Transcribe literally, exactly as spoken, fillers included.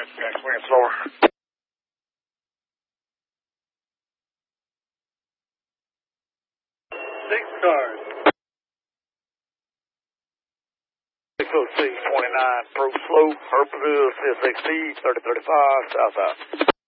Jack, swing it slower. Six cars. six oh six twenty-nine, approach slow, perpendicular, C S X T, thirty thirty-five, south south.